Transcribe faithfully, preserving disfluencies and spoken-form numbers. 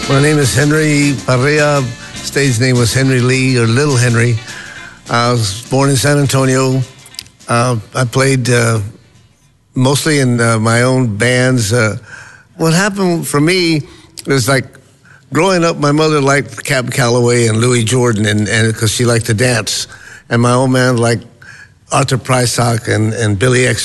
My name is Henry Parrea. Stage name was Henry Lee, or Little Henry. I was born in San Antonio. Uh, I played uh, mostly in uh, my own bands. Uh, what happened for me was like growing up, my mother liked Captain Calloway and Louis Jordan, and because she liked to dance. And my old man liked Arthur Prysock and, and Billy X.